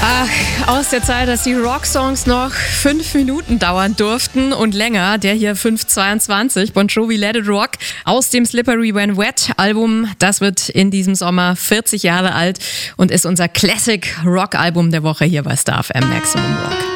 Aus der Zeit, dass die Rocksongs noch 5 Minuten dauern durften und länger, der hier 5:22, Bon Jovi Let It Rock aus dem Slippery When Wet Album. Das wird in diesem Sommer 40 Jahre alt und ist unser Classic Rock Album der Woche hier bei Star FM Maximum Rock.